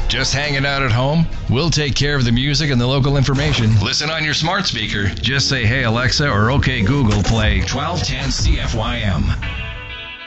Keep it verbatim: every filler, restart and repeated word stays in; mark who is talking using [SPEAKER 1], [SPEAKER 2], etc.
[SPEAKER 1] Just hanging out at home? We'll take care of the music and the local information. Listen on your smart speaker. Just say, hey Alexa, or okay Google, play twelve ten C F Y M.